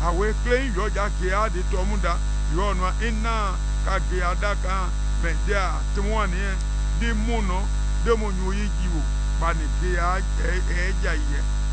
awe claim yo ja ke ade to munda yo no ina ka ge adaka me dia tmwane di muno de mo nyu yi jiwo ba ni ge a ja ye